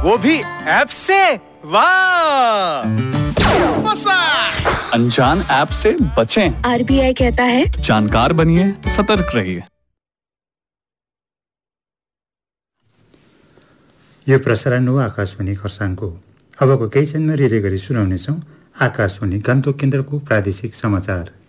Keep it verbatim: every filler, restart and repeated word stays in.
वो भी ऐप से। वाह, फंसा। अनजान ऐप से बचें। आरबीआई कहता है जानकार बनिए, सतर्क रहिए। यो प्रसारण हो आकाशवाणी खरसाङको। अबको केही क्षणमा रिले गरी सुनाउनेछौँ आकाशवाणी गान्तोक केन्द्रको प्रादेशिक समाचार।